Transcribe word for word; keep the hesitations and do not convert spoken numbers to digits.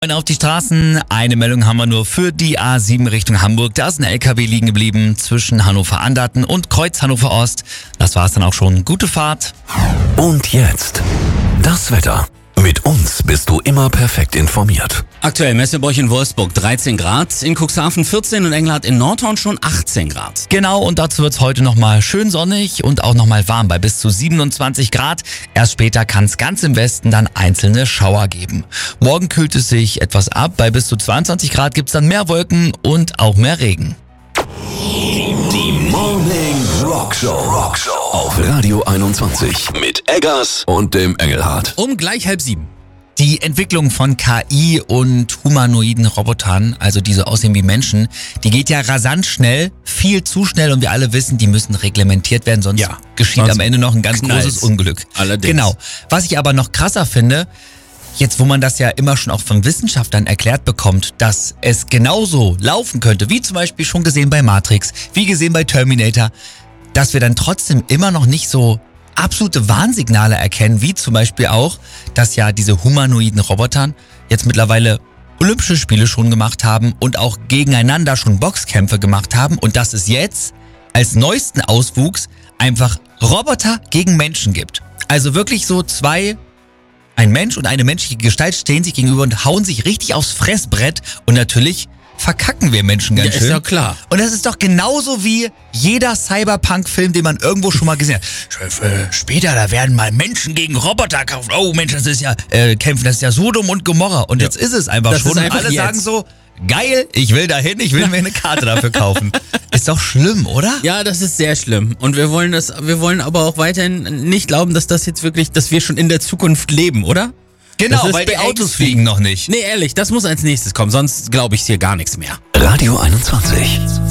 Auf die Straßen. Eine Meldung haben wir nur für die A sieben Richtung Hamburg. Da ist ein L K W liegen geblieben zwischen Hannover-Anderten und Kreuz Hannover-Ost. Das war's dann auch schon. Gute Fahrt. Und jetzt das Wetter. Mit uns bist du immer perfekt informiert. Aktuell Messeburg in Wolfsburg dreizehn Grad, in Cuxhaven vierzehn und Engelhardt in Nordhorn schon achtzehn Grad. Genau, und dazu wird's heute nochmal schön sonnig und auch nochmal warm bei bis zu siebenundzwanzig Grad. Erst später kann es ganz im Westen dann einzelne Schauer geben. Morgen kühlt es sich etwas ab. Bei bis zu zweiundzwanzig Grad gibt's dann mehr Wolken und auch mehr Regen. Die Morning Rockshow. Rockshow auf Radio einundzwanzig mit Eggers und dem Engelhardt. Um gleich halb sieben. Die Entwicklung von K I und humanoiden Robotern, also die so aussehen wie Menschen, die geht ja rasant schnell, viel zu schnell, und wir alle wissen, die müssen reglementiert werden, sonst Ja, geschieht sonst am Ende noch ein ganz knallt's. großes Unglück. Allerdings. Genau. Was ich aber noch krasser finde, jetzt wo man das ja immer schon auch von Wissenschaftlern erklärt bekommt, dass es genauso laufen könnte, wie zum Beispiel schon gesehen bei Matrix, wie gesehen bei Terminator, dass wir dann trotzdem immer noch nicht so absolute Warnsignale erkennen, wie zum Beispiel auch, dass ja diese humanoiden Robotern jetzt mittlerweile Olympische Spiele schon gemacht haben und auch gegeneinander schon Boxkämpfe gemacht haben, und dass es jetzt als neuesten Auswuchs einfach Roboter gegen Menschen gibt. Also wirklich so zwei, ein Mensch und eine menschliche Gestalt stehen sich gegenüber und hauen sich richtig aufs Fressbrett, und natürlich verkacken wir Menschen ganz Ja, schön. ist doch klar. Und das ist doch genauso wie jeder Cyberpunk-Film, den man irgendwo schon mal gesehen hat. Später, da werden mal Menschen gegen Roboter kaufen. Oh Mensch, das ist ja, äh, kämpfen, das ist ja Sodom und Gomorra. Und jetzt ist es einfach Das schon. ist einfach und alle jetzt. sagen so, geil, ich will dahin, ich will mir eine Karte dafür kaufen. Ist doch schlimm, oder? Ja, das ist sehr schlimm. Und wir wollen das, wir wollen aber auch weiterhin nicht glauben, dass das jetzt wirklich, dass wir schon in der Zukunft leben, oder? Genau, Das ist weil die beängstigend. Autos fliegen noch nicht. Nee, ehrlich, das muss als nächstes kommen, sonst glaube ich hier gar nichts mehr. Radio einundzwanzig.